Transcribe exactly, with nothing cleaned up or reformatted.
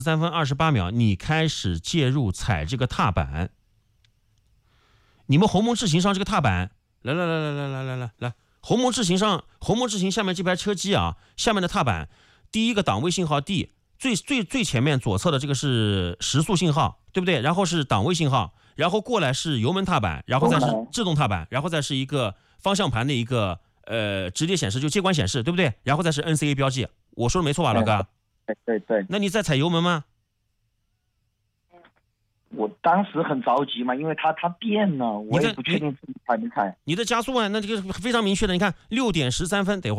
三分二十八秒，你开始介入踩这个踏板。你们鸿蒙智行上这个踏板，来来来来来来来来来，鸿蒙智行上，鸿蒙智行下面这排车机啊，下面的踏板，第一个档位信号 D， 最最最前面左侧的这个是时速信号，对不对？然后是档位信号，然后过来是油门踏板，然后再是制动踏板，然后再是一个方向盘的一个呃直列显示，就接管显示，对不对？然后再是 N C A 标记，我说的没错吧，老哥？ 对对对。 那你在踩油门吗？ 我当时很着急嘛，因为它它变了，我也不确定自己踩没踩。 你的加速啊，那这个非常明确的，你看六点十三分，等会儿。